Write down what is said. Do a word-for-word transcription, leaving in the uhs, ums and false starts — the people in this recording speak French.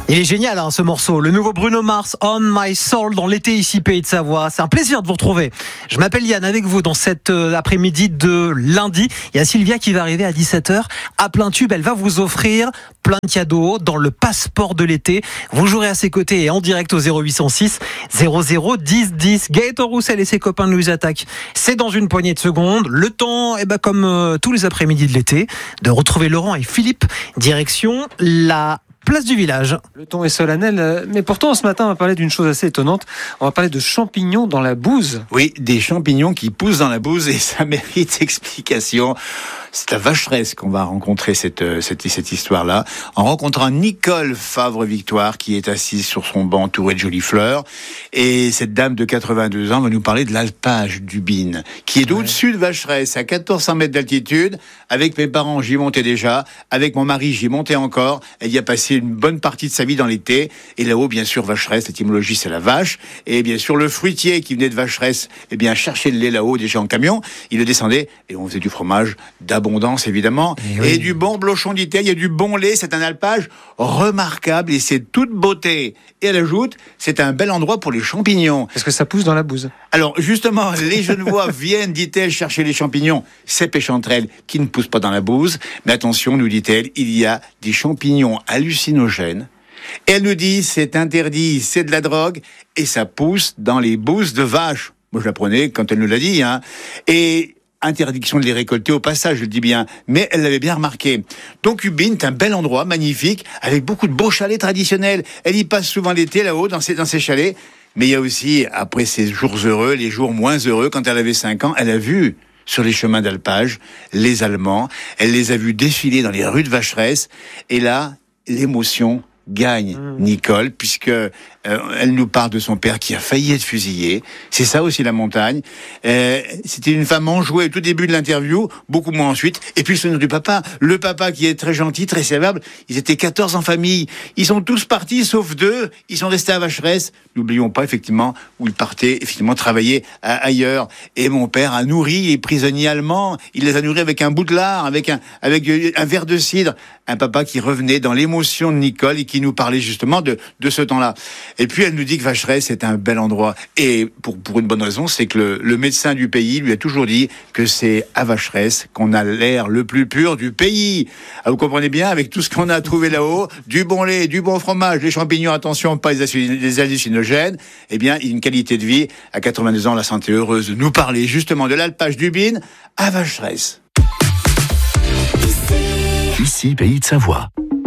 Il est génial hein, ce morceau, le nouveau Bruno Mars, On My Soul, dans l'été ici Pays de Savoie. C'est un plaisir de vous retrouver. Je m'appelle Yann, avec vous dans cet euh, après-midi de lundi. Il y a Sylvia qui va arriver à dix-sept heures à plein tube. Elle va vous offrir plein de cadeaux dans le passeport de l'été. Vous jouerez à ses côtés et en direct au zéro huit cent six zéro zéro dix dix. Gaëtan Roussel et ses copains nous attaquent. C'est dans une poignée de secondes. Le temps, eh ben, comme euh, tous les après-midi de l'été, de retrouver Laurent et Philippe. Direction la place du village. Le ton est solennel, mais pourtant ce matin on va parler d'une chose assez étonnante. On va parler de champignons dans la bouse. Oui, des champignons qui poussent dans la bouse et ça mérite explication. C'est à Vacheresse qu'on va rencontrer cette, cette, cette histoire-là, en rencontrant Nicole Favre-Victoire qui est assise sur son banc entourée de jolies fleurs. Et cette dame de quatre-vingt-deux ans va nous parler de l'alpage du Bin, qui est ouais. au-dessus de Vacheresse, à quatorze cents mètres d'altitude. Avec mes parents, j'y montais déjà. Avec mon mari, j'y montais encore. Elle y a passé une bonne partie de sa vie dans l'été. Et là-haut, bien sûr, Vacheresse, l'étymologie, c'est la vache. Et bien sûr, le fruitier qui venait de Vacheresse, eh bien, cherchait le lait là-haut, déjà en camion. Il le descendait et on faisait du fromage d'abondance, évidemment. Et, oui. et du bon blochon d'Italie. Il y a du bon lait. C'est un alpage remarquable et c'est toute beauté. Et elle ajoute, c'est un bel endroit pour les champignons. Parce que ça pousse dans la bouse. Alors, justement, les Genevois viennent, dit-elle, chercher les champignons. C'est péchanterelles qui ne poussent pas dans la bouse. Mais attention, nous dit-elle, il y a des champignons hallucinogènes. Et elle nous dit, c'est interdit, c'est de la drogue, et ça pousse dans les bouses de vaches. Moi, je l'apprenais quand elle nous l'a dit, hein. Et interdiction de les récolter au passage, je le dis bien, mais elle l'avait bien remarqué. Donc Ubin est un bel endroit, magnifique, avec beaucoup de beaux chalets traditionnels. Elle y passe souvent l'été là-haut, dans ses, dans ses chalets. Mais il y a aussi, après ces jours heureux, les jours moins heureux. Quand elle avait cinq ans, elle a vu sur les chemins d'alpage les Allemands. Elle les a vus défiler dans les rues de Vacheresse. Et là, l'émotion gagne mmh. Nicole, puisque euh, elle nous parle de son père qui a failli être fusillé. C'est ça aussi la montagne. Euh, c'était une femme enjouée au tout début de l'interview, beaucoup moins ensuite. Et puis le souvenir du papa, le papa qui est très gentil, très serviable. Ils étaient quatorze en famille. Ils sont tous partis, sauf deux. Ils sont restés à Vacheresse. N'oublions pas effectivement où ils partaient, effectivement travailler à, ailleurs. Et mon père a nourri les prisonniers allemands. Il les a nourris avec un bout de lard, avec un avec un verre de cidre. Un papa qui revenait dans l'émotion de Nicole et qui nous parlait justement de, de ce temps-là. Et puis elle nous dit que Vacheresse est un bel endroit. Et pour, pour une bonne raison, c'est que le, le médecin du pays lui a toujours dit que c'est à Vacheresse qu'on a l'air le plus pur du pays. Alors, vous comprenez bien, avec tout ce qu'on a trouvé là-haut, du bon lait, du bon fromage, les champignons, attention, pas les hallucinogènes, eh bien, une qualité de vie. À quatre-vingt-deux ans, la santé heureuse de nous parler justement de l'alpage du Bin à Vacheresse. Ici, Pays de Savoie.